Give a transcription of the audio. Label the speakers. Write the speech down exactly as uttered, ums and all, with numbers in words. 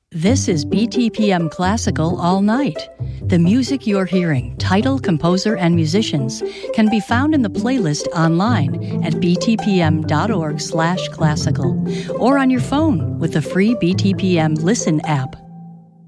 Speaker 1: This is B T P M Classical All Night. The music you're hearing, title, composer, and musicians can be found in the playlist online at btpm.org slash classical or on your phone with the free B T P M Listen app.